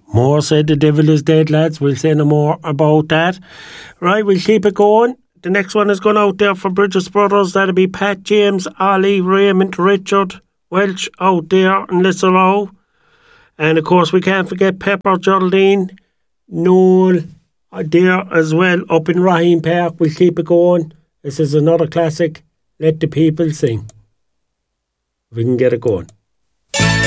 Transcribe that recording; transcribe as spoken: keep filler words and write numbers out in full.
More said the devil is dead, lads. We'll say no more about that. Right, we'll keep it going. The next one is going out there for Bridges Brothers. That'll be Pat, James, Ollie, Raymond, Richard, Welch out there in Lissarow. And of course, we can't forget Pepper, Geraldine, Noel there as well up in Raheen Park. We'll keep it going. This is another classic. Let the people sing. We can get it going.